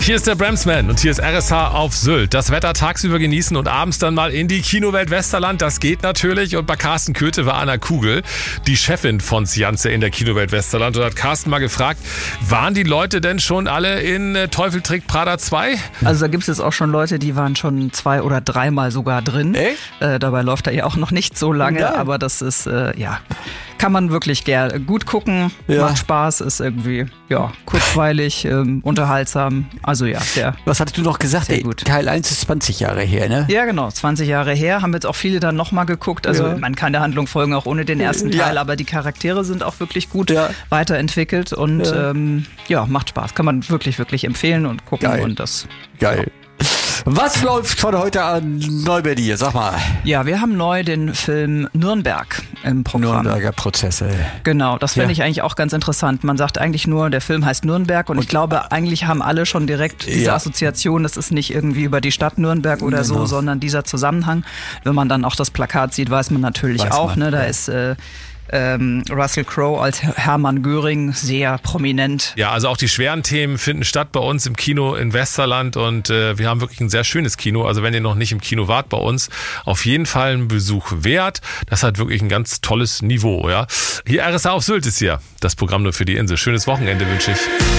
Hier ist der Bremsman und hier ist RSH auf Sylt. Das Wetter tagsüber genießen und abends dann mal in die Kinowelt Westerland. Das geht natürlich. Und bei Carsten Köthe war Anna Kugel, die Chefin von Scianze in der Kinowelt Westerland. Und hat Carsten mal gefragt, waren die Leute denn schon alle in Teufel trägt Prada 2? Also da gibt es jetzt auch schon Leute, die waren schon 2 oder 3 Mal sogar drin. Echt? Dabei läuft er ja auch noch nicht so lange, Nein. aber das ist, kann man wirklich gut gucken, macht Spaß, ist irgendwie, kurzweilig, unterhaltsam. Also Was hattest du noch gesagt? Sehr gut. Teil 1 ist 20 Jahre her, ne? Ja, genau, 20 Jahre her. Haben jetzt auch viele dann nochmal geguckt. Also man kann der Handlung folgen, auch ohne den ersten Teil, aber die Charaktere sind auch wirklich gut weiterentwickelt und macht Spaß. Kann man wirklich, wirklich empfehlen und gucken. Geil. Und das. Geil. Was läuft von heute an neu bei dir? Sag mal. Ja, wir haben neu den Film Nürnberg im Programm. Nürnberger Prozesse. Genau, das finde ich eigentlich auch ganz interessant. Man sagt eigentlich nur, der Film heißt Nürnberg und ich glaube, eigentlich haben alle schon direkt diese Assoziation, das ist nicht irgendwie über die Stadt Nürnberg oder so, sondern dieser Zusammenhang. Wenn man dann auch das Plakat sieht, weiß man natürlich da ist Russell Crowe als Hermann Göring sehr prominent. Ja, also auch die schweren Themen finden statt bei uns im Kino in Westerland und wir haben wirklich ein sehr schönes Kino. Also wenn ihr noch nicht im Kino wart bei uns, auf jeden Fall einen Besuch wert. Das hat wirklich ein ganz tolles Niveau. Ja. Hier RSH auf Sylt ist hier. Das Programm nur für die Insel. Schönes Wochenende wünsche ich.